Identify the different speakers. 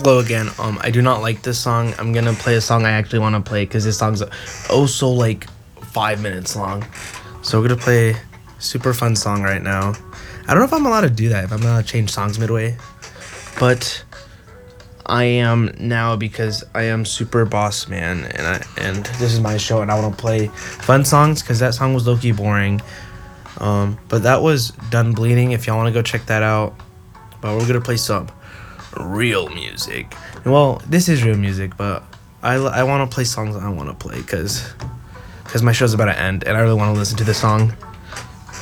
Speaker 1: Hello again. I do not like this song. I'm gonna play a song I actually want to play because this song's oh so like 5 minutes long. So we're gonna play a super fun song right now. I don't know if I'm allowed to do that. If I'm allowed to change songs midway, but I am now because I am super boss man, and this is my show, and I want to play fun songs because that song was low-key boring. But that was Done Bleeding. If y'all want to go check that out. But we're gonna play some real music. Well, this is real music, but I want to play songs I want to play because my show's about to end, and I really want to listen to the song.